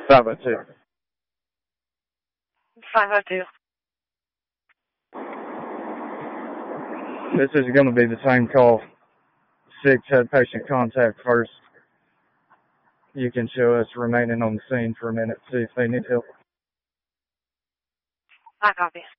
502. 502. This is going to be the same call. 6 had patient contact first. You can show us remaining on the scene for a minute, see if they need help. I copy.